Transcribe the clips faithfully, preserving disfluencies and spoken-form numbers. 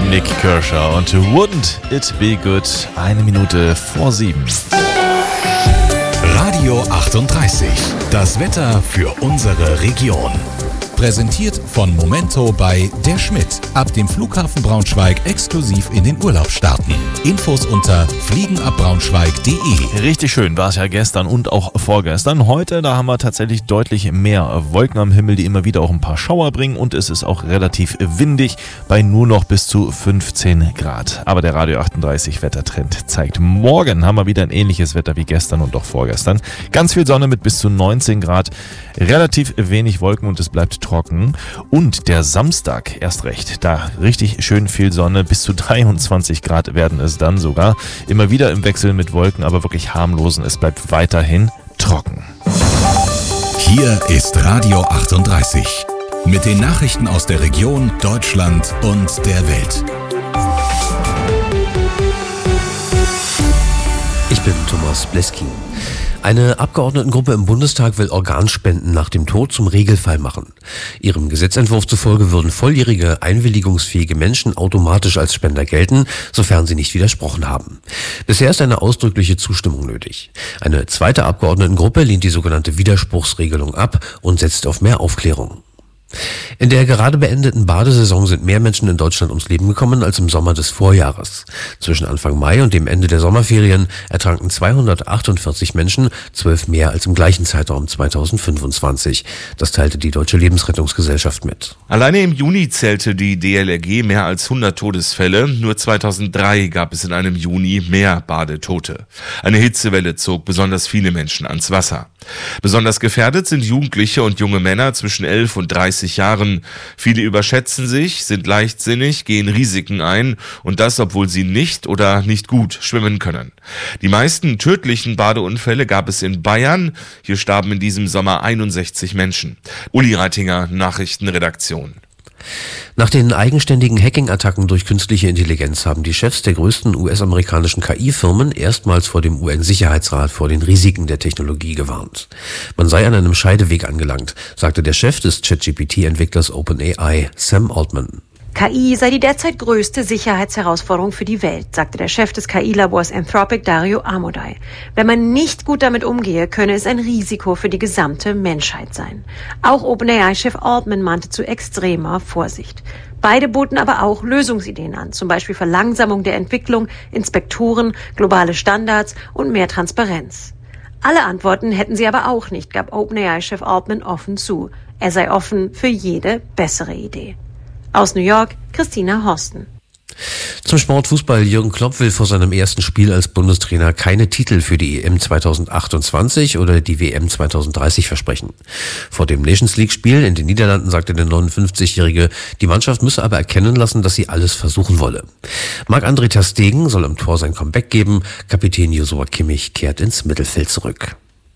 Nick Kershaw und Wouldn't It Be Good? Eine Minute vor sieben. Radio achtunddreißig. Das Wetter für unsere Region. Präsentiert von Momento bei Der Schmidt. Ab dem Flughafen Braunschweig exklusiv in den Urlaub starten. Infos unter fliegenabbraunschweig punkt de. Richtig schön war es ja gestern und auch vorgestern. Heute, da haben wir tatsächlich deutlich mehr Wolken am Himmel, die immer wieder auch ein paar Schauer bringen. Und es ist auch relativ windig bei nur noch bis zu fünfzehn Grad. Aber der Radio achtunddreißig Wettertrend zeigt, morgen haben wir wieder ein ähnliches Wetter wie gestern und auch vorgestern. Ganz viel Sonne mit bis zu neunzehn Grad. Relativ wenig Wolken und es bleibt trocken. Und der Samstag erst recht, da richtig schön viel Sonne, bis zu dreiundzwanzig Grad werden es dann sogar. Immer wieder im Wechsel mit Wolken, aber wirklich harmlosen. Es bleibt weiterhin trocken. Hier ist Radio achtunddreißig. Mit den Nachrichten aus der Region, Deutschland und der Welt. Ich bin Thomas Bleski. Eine Abgeordnetengruppe im Bundestag will Organspenden nach dem Tod zum Regelfall machen. Ihrem Gesetzentwurf zufolge würden volljährige, einwilligungsfähige Menschen automatisch als Spender gelten, sofern sie nicht widersprochen haben. Bisher ist eine ausdrückliche Zustimmung nötig. Eine zweite Abgeordnetengruppe lehnt die sogenannte Widerspruchsregelung ab und setzt auf mehr Aufklärung. In der gerade beendeten Badesaison sind mehr Menschen in Deutschland ums Leben gekommen als im Sommer des Vorjahres. Zwischen Anfang Mai und dem Ende der Sommerferien ertranken zweihundertachtundvierzig Menschen, zwölf mehr als im gleichen Zeitraum zweitausendfünfundzwanzig. Das teilte die Deutsche Lebensrettungsgesellschaft mit. Alleine im Juni zählte die D L R G mehr als hundert Todesfälle. Nur zweitausenddrei gab es in einem Juni mehr Badetote. Eine Hitzewelle zog besonders viele Menschen ans Wasser. Besonders gefährdet sind Jugendliche und junge Männer zwischen elf und dreißig Jahren. Viele überschätzen sich, sind leichtsinnig, gehen Risiken ein und das, obwohl sie nicht oder nicht gut schwimmen können. Die meisten tödlichen Badeunfälle gab es in Bayern. Hier starben in diesem Sommer einundsechzig Menschen. Uli Reitinger, Nachrichtenredaktion. Nach den eigenständigen Hacking-Attacken durch künstliche Intelligenz haben die Chefs der größten U S-amerikanischen K I-Firmen erstmals vor dem U N-Sicherheitsrat vor den Risiken der Technologie gewarnt. Man sei an einem Scheideweg angelangt, sagte der Chef des ChatGPT-Entwicklers OpenAI, Sam Altman. K I sei die derzeit größte Sicherheitsherausforderung für die Welt, sagte der Chef des K I-Labors Anthropic, Dario Amodei. Wenn man nicht gut damit umgehe, könne es ein Risiko für die gesamte Menschheit sein. Auch OpenAI-Chef Altman mahnte zu extremer Vorsicht. Beide boten aber auch Lösungsideen an, zum Beispiel Verlangsamung der Entwicklung, Inspektoren, globale Standards und mehr Transparenz. Alle Antworten hätten sie aber auch nicht, gab OpenAI-Chef Altman offen zu. Er sei offen für jede bessere Idee. Aus New York, Christina Horsten. Zum Sportfußball. Jürgen Klopp will vor seinem ersten Spiel als Bundestrainer keine Titel für die E M zweitausendachtundzwanzig oder die W M zweitausenddreißig versprechen. Vor dem Nations League-Spiel in den Niederlanden sagte der neunundfünfzigjährige, die Mannschaft müsse aber erkennen lassen, dass sie alles versuchen wolle. Marc-André ter Stegen soll im Tor sein Comeback geben. Kapitän Joshua Kimmich kehrt ins Mittelfeld zurück.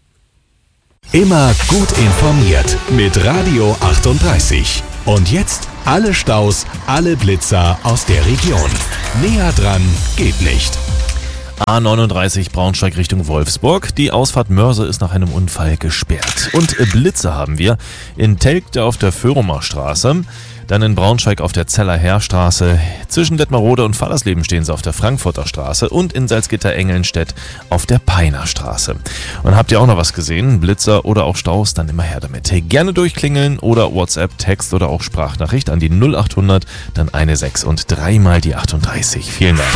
Immer gut informiert mit Radio achtunddreißig. Und jetzt alle Staus, alle Blitzer aus der Region. Näher dran geht nicht. A neununddreißig Braunschweig Richtung Wolfsburg. Die Ausfahrt Mörse ist nach einem Unfall gesperrt. Und Blitzer haben wir in Telgte auf der Föhrumer Straße. Dann in Braunschweig auf der Zeller Heerstraße. Zwischen Detmarode und Fallersleben stehen sie auf der Frankfurter Straße und in Salzgitter-Engelnstedt auf der Peiner Straße. Und habt ihr auch noch was gesehen? Blitzer oder auch Staus? Dann immer her damit. Gerne durchklingeln oder WhatsApp, Text oder auch Sprachnachricht an die null achthundert, dann eine sechs und dreimal die achtunddreißig. Vielen Dank.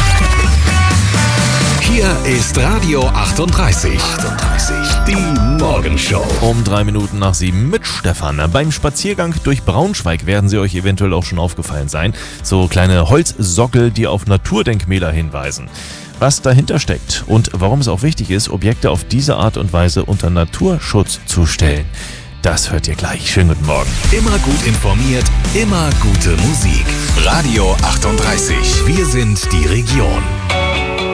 Hier ist Radio achtunddreißig. achtunddreißig. Die Morgenshow. Um drei Minuten nach sieben mit Stefan. Beim Spaziergang durch Braunschweig werden sie euch eventuell auch schon aufgefallen sein. So kleine Holzsockel, die auf Naturdenkmäler hinweisen. Was dahinter steckt und warum es auch wichtig ist, Objekte auf diese Art und Weise unter Naturschutz zu stellen. Das hört ihr gleich. Schönen guten Morgen. Immer gut informiert, immer gute Musik. Radio achtunddreißig. Wir sind die Region.